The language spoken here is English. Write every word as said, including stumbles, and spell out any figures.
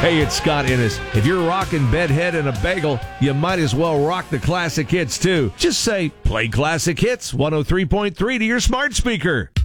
Hey, it's Scott Innes. If you're rocking Bedhead and a Bagel, you might as well rock the classic hits, too. Just say, play classic hits one oh three point three to your smart speaker.